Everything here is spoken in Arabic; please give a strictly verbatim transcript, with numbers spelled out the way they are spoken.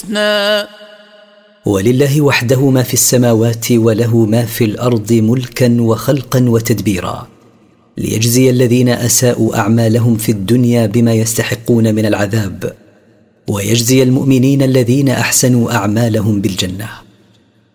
نا ولله وحده ما في السماوات وله ما في الأرض ملكا وخلقا وتدبيرا، ليجزي الذين أساءوا أعمالهم في الدنيا بما يستحقون من العذاب، ويجزي المؤمنين الذين أحسنوا أعمالهم بالجنة.